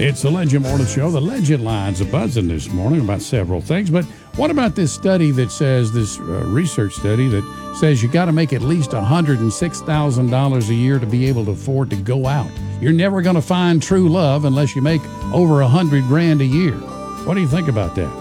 It's the Legend Morning Show. The Legend lines are buzzing this morning about several things. But what about this study that says, this research study that says you got to make at least $106,000 a year to be able to afford to go out? You're never going to find true love unless you make over $100,000 a year. What do you think about that?